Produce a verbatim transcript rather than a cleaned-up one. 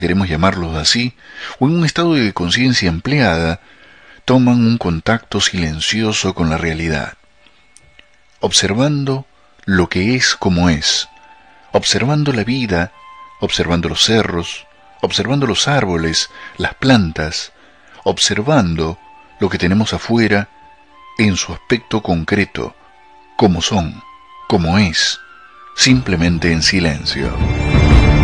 queremos llamarlos así, o en un estado de conciencia ampliada, toman un contacto silencioso con la realidad, observando lo que es como es, observando la vida, observando los cerros, observando los árboles, las plantas, observando lo que tenemos afuera en su aspecto concreto, como son, como es, simplemente en silencio.